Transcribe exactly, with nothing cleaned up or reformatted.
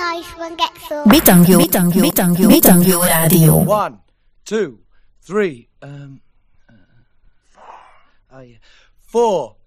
nice one gets all. Bitangyo, Bitangyo, Bitangyo, Bitangyo Radio. One, two, three, um, uh, oh yeah, four.